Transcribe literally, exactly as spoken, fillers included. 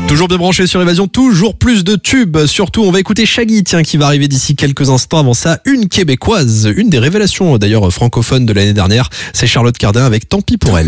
Toujours bien branché sur Évasion, toujours plus de tubes. Surtout, on va écouter Shaggy, tiens, qui va arriver d'ici quelques instants. Avant ça, une québécoise, une des révélations d'ailleurs francophones de l'année dernière, c'est Charlotte Cardin avec Tant pis pour elle.